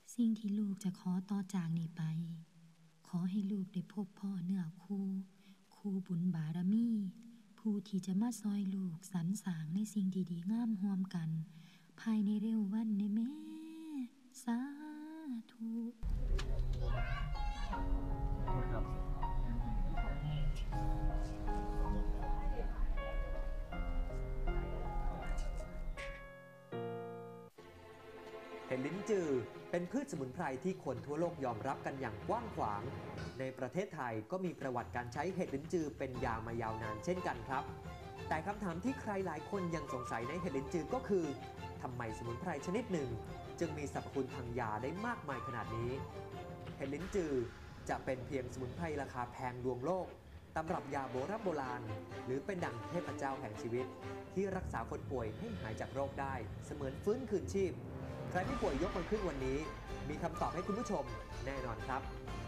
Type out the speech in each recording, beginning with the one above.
สิ่งที่ลูกจะขอต่อจากนี้ไปขอให้ลูกได้พบพ่อเนื้อคู่บุญบารมีผู้ที่จะมาซอยลูกสรรสร้างในสิ่งดีๆงามร่วมกันภายในเร็ววันในแม่สาธุเห็ดลิ้นจือเป็นพืชสมุนไพรที่คนทั่วโลกยอมรับกันอย่างกว้างขวางในประเทศไทยก็มีประวัติการใช้เห็ดลิ้นจือเป็นยามายาวนานเช่นกันครับแต่คำถามที่ใครหลายคนยังสงสัยในเห็ดลิ้นจือก็คือทำไมสมุนไพรชนิดหนึ่งจึงมีสรรพคุณทางยาได้มากมายขนาดนี้เห็ดลิ้นจือจะเป็นเพียงสมุนไพรราคาแพงลวงโลกตำรับยาโบราณหรือเป็นดั่งเทพเจ้าแห่งชีวิตที่รักษาคนป่วยให้หายจากโรคได้เสมือนฟื้นคืนชีพใครที่ป่วยยกมือขึ้นวันนี้มีคำตอบให้คุณผู้ชมแน่นอนครับ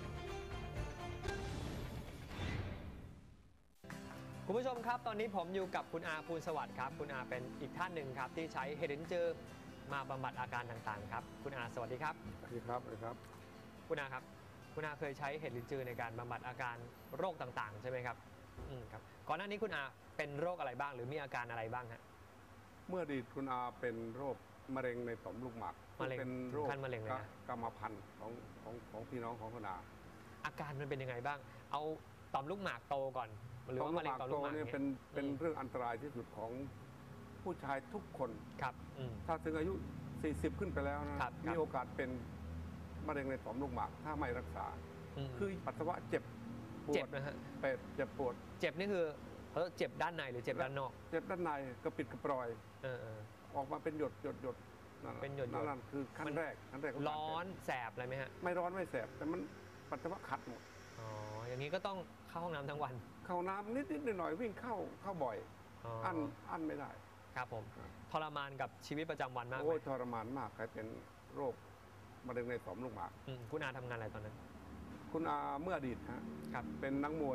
คุณผู้ชมครับตอนนี้ผมอยู่กับคุณอาภูลสวัสดิ์ครับคุณอาเป็นอีกท่านหนึ่งครับที่ใช้เห็ดลิ้นจือมาบำบัดอาการต่างๆครับคุณอาสวัสดีครับสวัสดีครับคุณอาครับคุณอาเคยใช้เห็ดลิ้นจือในการบำบัดอาการโรคต่างๆใช่ไหมครับครับก่อนหน้านี้คุณอาเป็นโรคอะไรบ้างหรือมีอาการอะไรบ้างฮะเมื่ออดีตคุณอาเป็นโรคมะเร็งในต่อมลูกหมากเป็นโรคมะเร็งเลยนะกรรมพันธุ์ของพี่น้องของคุณอาอาการมันเป็นยังไงบ้างเอาต่อมลูกหมากโตก่อนหรือว่ามะเร็งต่อมลูกหมากเนี่ยเป็นเรื่องอันตรายที่สุดของผู้ชายทุกคนครับถ้าถึงอายุ40ขึ้นไปแล้วนะมีโอกาสเป็นมะเร็งในต่อมลูกหมากถ้าไม่รักษาคือปัสสาวะเจ็บปวดนะฮะเจ็บปวดเจ็บนี่คือเจ็บด้านในหรือเจ็บด้านนอกเจ็บด้านในกระปิดกระปรอยออกมาเป็นหยดเป็นหยดนั่นคือขั้นแรกร้อนแสบอะไรไหมฮะไม่ร้อนไม่แสบแต่มันปัสสาวะขัดหมดอย่างนี้ก็ต้องเข้าห้องน้ำทั้งวันเข้าน้ำนิดหน่อยวิ่งเข้าบ่อยอั้นไม่ได้ครับผมทรมานกับชีวิตประจำวันมากโอ้ยทรมานมากใครเป็นโรคมะเร็งในต่อมลูกหมากคุณอาทำงานอะไรตอนนั้นคุณอาเมื่ออดีตครับเป็นนักมวย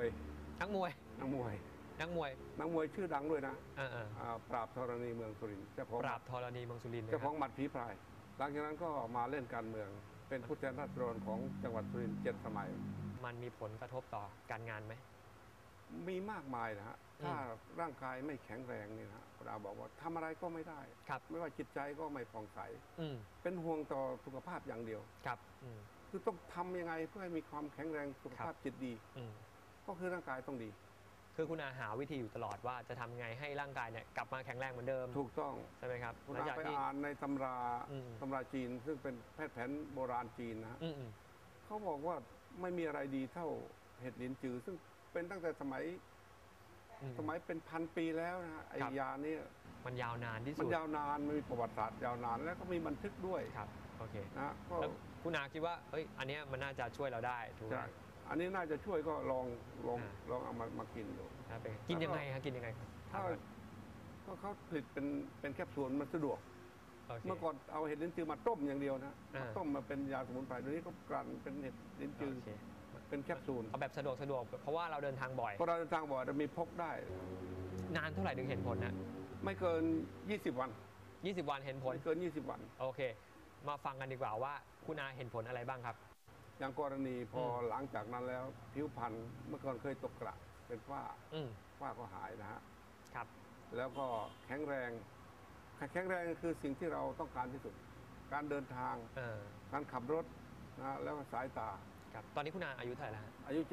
ชื่อดังด้วยนะปราบธรณีเมืองสุรินทร์เจ้าของปราบธรณีเมืองสุรินทร์เจ้าของหมัดผีพรายหลังจากนั้นก็มาเล่นการเมืองเป็นผู้แทนราษฎรของจังหวัดสุรินทร์7 สมัยมันมีผลกระทบต่อการงานไหมมีมากมายนะฮะถ้าร่างกายไม่แข็งแรงเนี่ยนะคุณอาบอกว่าทำอะไรก็ไม่ได้ไม่ว่าจิตใจก็ไม่ผ่องใสเป็นห่วงต่อสุขภาพอย่างเดียวครับคือต้องทำยังไงเพื่อให้มีความแข็งแรงสุขภาพจิตดีก็คือร่างกายต้องดีคือคุณอาหาวิธีอยู่ตลอดว่าจะทำไงให้ร่างกายเนี่ยกลับมาแข็งแรงเหมือนเดิมถูกต้องใช่ไหมครับคุณอาไปอ่านในตำราจีนซึ่งเป็นแพทย์แผนโบราณจีนนะฮะเขาบอกว่าไม่มีอะไรดีเท่าเห็ดลิ้นจือซึ่งเป็นตั้งแต่สมัยเป็น1,000 ปีแล้วนะฮะไอ้ยานี้มันยาวนานที่สุดมันยาวนานมีประวัติศาสตร์ยาวนานแล้วก็มีบันทึกด้วยครับโอเคนะแล้วคุณอาคิดว่าอันนี้มันน่าจะช่วยเราได้ถูกไหมอันนี้น่าจะช่วยก็ลองเอามากินดูกินยังไงครับกินยังไงก็เขาผลิตเป็นแคปซูลมันสะดวกเมื่อก่อนเอาเห็ดลิ้นจือมาต้มอย่างเดียวนะต้มมาเป็นยาสมุนไพรตัวนี้ก็กลั่นเป็นเห็ดลิ้นจือเป็นแคปซูลเอาแบบสะดวกเพราะว่าเราเดินทางบ่อยเพราะเราเดินทางบ่อยเรามีพกได้นานเท่าไหร่ถึงเห็นผลนะไม่เกิน20 วัน 20 วันเห็นผลไม่เกิน20 วันโอเคมาฟังกันดีกว่าว่าคุณอาเห็นผลอะไรบ้างครับอย่างกรณีพอหลังจากนั้นแล้วผิวพรรณเมื่อก่อนเคยตกกระเป็นฝ้าก็หายนะฮะครับแล้วก็แข็งแรงคือสิ่งที่เราต้องการที่สุดการเดินทางการขับรถนะแล้วก็สายตาครับตอนนี้คุณอาอายุเท่าไหร่แล้วอายุ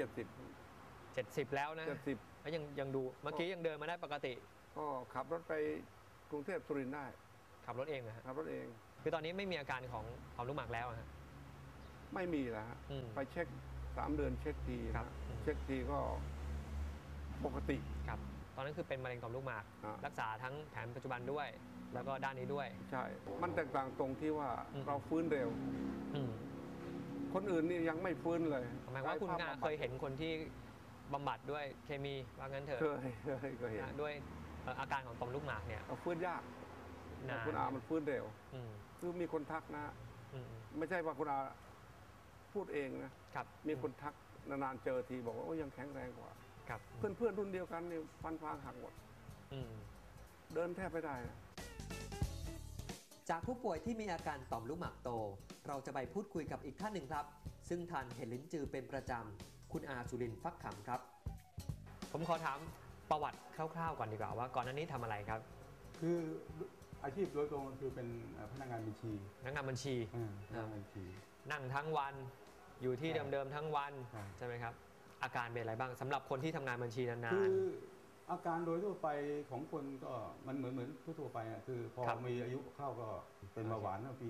70 แล้วนะ70แล้วยังดูเมื่อกี้ยังเดินมาได้ปกติก็ขับรถไปกรุงเทพสุรินทร์ได้ขับรถเองนะขับรถเองคือตอนนี้ไม่มีอาการของลูกหมากแล้วฮะไม่มีแล้วไปเช็ค3 เดือนเช็คทีเช็คทีก็ปกติครับตอนนั้นคือเป็นมะเร็งต่อมลูกหมากรักษาทั้งแผนปัจจุบันด้วยแล้วก็ด้านนี้ด้วยใช่มันแตกต่างตรงที่ว่าเราฟื้นเร็วคนอื่นนี่ยังไม่ฟื้นเลยหมายว่าคุณอาเคยเห็นคนที่บำบัดด้วยเคมีว่างั้นเถอะเคยเห็นด้วยอาการของต่อมลูกหมากเนี่ยฟื้นยากคุณอามันฟื้นเร็วคือมีคนทักนะไม่ใช่ว่าคุณอาพูดเองนะครับมีคนทักนานๆเจอทีบอกว่ายังแข็งแรงกว่าเพื่อนรุ่นเดียวกันนี่ฟันฟางหักหมดเดินแทบไม่ได้จากผู้ป่วยที่มีอาการต่อมลูกหมากโตเราจะไปพูดคุยกับอีกท่านหนึ่งครับซึ่งทานเห็ดลิ้นจือเป็นประจำคุณอาสุรินทร์ฟักขำครับผมขอถามประวัติคร่าวๆก่อนดีกว่าว่าก่อนหน้านี้ทำอะไรครับคืออาชีพโดยตรงคือเป็นพนักงานบัญชีพนักงานบัญชีพนักงานบัญชีนั่งทั้งวันอยู่ที่เดิมๆทั้งวันใช่ไหมครับอาการเป็นอะไรบ้างสำหรับคนที่ทำงานบัญชีนานๆคืออาการโดยทั่วไปของคนก็มันเหมือนทั่วไปคือพอมีอายุเข้าก็เป็นเบาหวานปี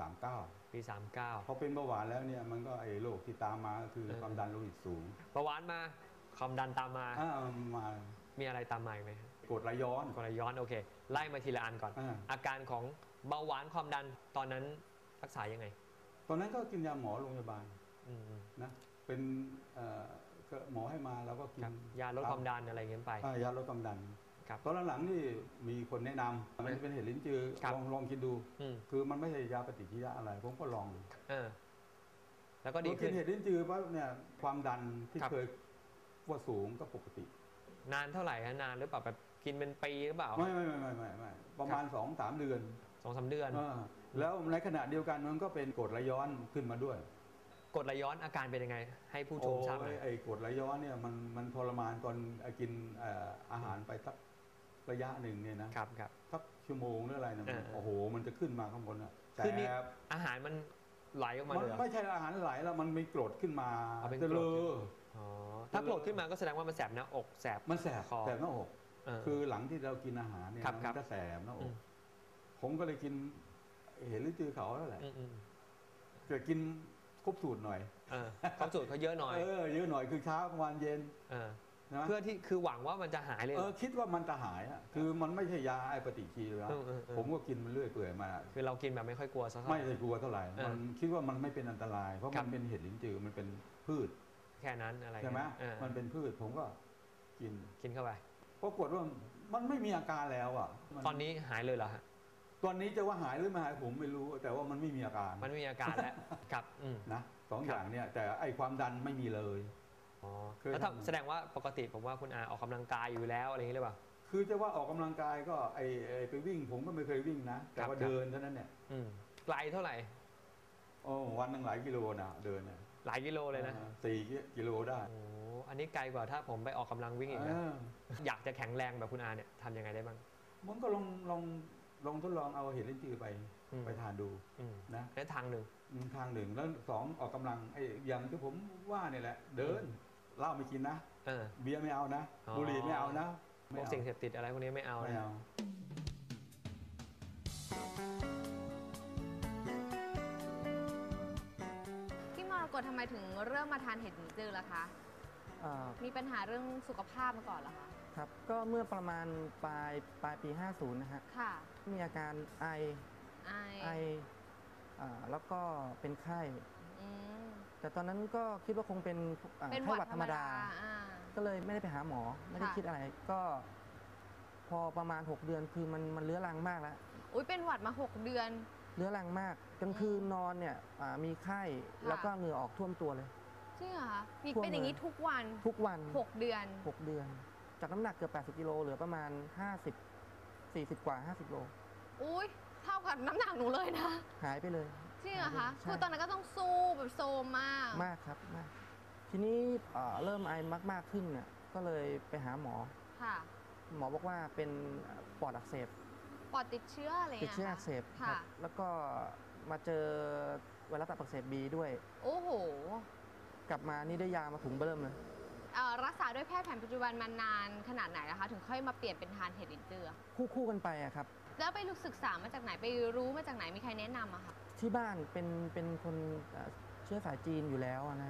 39 ปี 39 พอเป็นเบาหวานแล้วเนี่ยมันก็ไอ้โรคที่ตามมาคือความดันโลหิตสูงเบาหวานมาความดันตามมามีอะไรตามมาไหมกรดไหลย้อนโอเคไล่มาทีละอันก่อนอาการของเบาหวานความดันตอนนั้นรักษายังไงตอนนั้นก็กินยาหมอโรงพยาบาลนะเป็นหมอให้มาแล้วก็กินยาลดความดันอะไรเงี้ยไปยาลดความดันตอนหลังนี่มีคนแนะนำมันเป็นเห็ดลิ้นจือลองกินดูคือมันไม่ใช่ยาปฏิกิริยาอะไรผมก็ลองแล้วก็ดีขึ้นกินเห็ดลิ้นจือเพราะเนี่ยความดันที่เคยว่าสูงก็ปกตินานเท่าไหร่ฮะนานหรือเปล่าแบบกินเป็นปีหรือเปล่าไม่ประมาณ 2-3 เดือน 2-3 เดือนแล้วในขณะเดียวกันมันก็เป็นกรดไหลย้อนขึ้นมาด้วยกรดไหลย้อนอาการเป็นยังไงให้ผู้ชมทราบหน่อยไอ้กรดไหลย้อนเนี่ยมันทรมานตอนกินอาหารไปสักระยะหนึ่งเนี่ยนะครับสักชั่วโมงหรืออะไรนะโอ้โหมันจะขึ้นมาข้างบนอ่ะแต่อาหารมันไหลออกมาเลยไม่ใช่อาหารไหลแล้วมันมีกรดขึ้นมาจะเลยถ้ากรดขึ้นมาก็แสดงว่ามันแสบหน้าอกแสบมันแสบหน้าอกคือหลังที่เรากินอาหารเนี่ยมันจะแสบหน้าอกผมก็เลยกินเห็นหรือจือเขาแล้วแหละเกิดกินครบสูตรหน่อยครบสูตรเขาเยอะหน่อยเยอะหน่อยคือเช้ากลางวันเย็นเพื่อที่คือหวังว่ามันจะหายเลยคิดว่ามันจะหายอ่ะคือมันไม่ใช่ยาไอปฏิชีวนะผมก็กินมันเรื่อยเปื่อยมาคือเรากินแบบไม่ค่อยกลัวสักไม่ได้กลัวเท่าไหร่มันคิดว่ามันไม่เป็นอันตรายเพราะมันเป็นเห็ดลิ้นจือมันเป็นพืชแค่นั้นอะไรใช่ไหมมันเป็นพืชผมก็กินเข้าไปปรากฏว่ามันไม่มีอาการแล้วอ่ะตอนนี้หายเลยเหรอฮะตอนนี้จะว่าหายหรือไม่หายผมไม่รู้แต่ว่ามันไม่มีอาการมันไม่มีอาการแล้วครับนะ2 อย่างเนี่ยแต่ไอความดันไม่มีเลยแล้วแสดงว่าปกติผมว่าคุณอาออกกำลังกายอยู่แล้วอะไรอย่างนี้หรือเปล่าคือจะว่าออกกำลังกายก็ไอไปวิ่งผมก็ไม่เคยวิ่งนะแต่ว่าเดินเท่านั้นเนี่ยไกลเท่าไหร่วันหนึ่งหลายกิโลนะเดินเนี่ยหลายกิโลเลยนะ 4 กิโลได้อันนี้ไกลกว่าถ้าผมไปออกกำลังวิ่งอีกนะอยากจะแข็งแรงแบบคุณอาเนี่ยทำยังไงได้บ้างมันก็ลองทดลองเอาเห็ดลิ้นจือไปทานดูนะนั่นทางหนึ่งแล้ว2ออกกำลังไอ้อย่างที่ผมว่าเนี่ยแหละเดินเหล้าไม่กินนะเบียร์ไม่เอานะบุหรี่ไม่เอานะพวกสิ่งเสพติดอะไรพวกนี้ไม่เอาพี่มรกตทำไมถึงเริ่มมาทานเห็ดลิ้นจือล่ะคะมีปัญหาเรื่องสุขภาพมาก่อนเหรอคะครับก็เมื่อประมาณปลายปี 50 นะฮะมีอาการไอแล้วก็เป็นไข้แต่ตอนนั้นก็คิดว่าคงเป็นไข้หวัดธรรมดาก็เลยไม่ได้ไปหาหมอไม่ได้คิดอะไรก็พอประมาณ6 เดือนคือมันเรื้อรังมากแล้วเป็นหวัดมา6 เดือนเรื้อรังมากกลางคืนนอนเนี่ยมีไข้แล้วก็เหงื่อออกท่วมตัวเลยจริงเหรอคะเป็นอย่างนี้ทุกวัน6 เดือนจากน้ำหนักเกือบ80 กิโลเหลือประมาณ40 กว่า50 โลเท่ากับน้ำหนักหนูเลยนะหายไปเลยจริงเหรอคะคือตอนนั้นก็ต้องสู้แบบโซมมากครับมากทีนี้เริ่มไอมากขึ้นเนี่ยก็เลยไปหาหมอหมอบอกว่าเป็นปอดอักเสบปอดติดเชื้ออะไรติดเชื้ออักเสบครับแล้วก็มาเจอไวรัสตับอักเสบบีด้วยโอ้โหกลับมานี่ได้ยามาถุงเบิ่มเลยรักษาด้วยแพทย์แผนปัจจุบันมานานขนาดไหนนะคะถึงค่อยมาเปลี่ยนเป็นทานเห็ดลิ้นจือคู่กันไปอะครับแล้วไปศึกษามาจากไหนไปรู้มาจากไหนมีใครแนะนำอะคะที่บ้านเป็นคนเชื้อสายจีนอยู่แล้วนะ